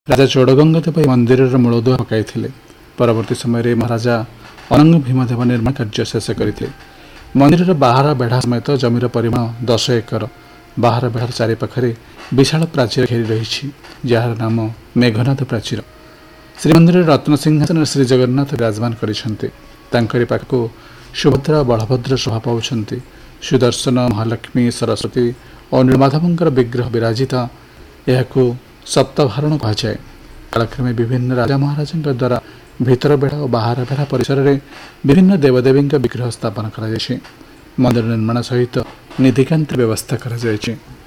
ରାଜା ଚୋଡ଼ଗଙ୍ଗଦେବ ଏହି ମନ୍ଦିରର ମୂଳଦୁଆ ପକାଇଥିଲେ। ପରବର୍ତ୍ତୀ ସମୟରେ ମହାରାଜା ଅନଙ୍ଗ ଭୀମଦେବ ନିର୍ମାଣ କାର୍ଯ୍ୟ ଶେଷ କରିଥିଲେ। ମନ୍ଦିରର ବାହାର ବେଢ଼ା ସମେତ ଜମିର ପରିମାଣ 10 ଏକର। ବାହାର ବେଢ଼ାର ଚାରିପାଖରେ ବିଶାଳ ପ୍ରାଚୀର ଘେରି ରହିଛି, ଯାହାର ନାମ ମେଘନାଦ ପ୍ରାଚୀର। ଶ୍ରୀମନ୍ଦିରରେ ରତ୍ନସିଂହାସନରେ ଶ୍ରୀଜଗନ୍ନାଥ ବିରାଜମାନ କରିଛନ୍ତି। ତାଙ୍କରି ପାଖକୁ ସୁଭଦ୍ରା ଓ ବଳଭଦ୍ର ଶୋଭା ପାଉଛନ୍ତି। ସୁଦର୍ଶନ, ମହାଲକ୍ଷ୍ମୀ, ସରସ୍ୱତୀ ଓ ନୀଳମାଧବଙ୍କର ବିଗ୍ରହ ବିରାଜିତ। ଏହାକୁ ସପ୍ତଭାରଣ କୁହାଯାଏ। କାଳକ୍ରମେ ବିଭିନ୍ନ ରାଜା ମହାରାଜାଙ୍କ ଦ୍ୱାରା ଭିତର ବେଢ଼ା ଓ ବାହାର ବେଢ଼ା ପରିସରରେ ବିଭିନ୍ନ ଦେବଦେବୀଙ୍କ ବିଗ୍ରହ ସ୍ଥାପନ କରାଯାଇଛି। ମନ୍ଦିର ନିର୍ମାଣ ସହିତ ନୀତିକାନ୍ତିର ବ୍ୟବସ୍ଥା କରାଯାଇଛି।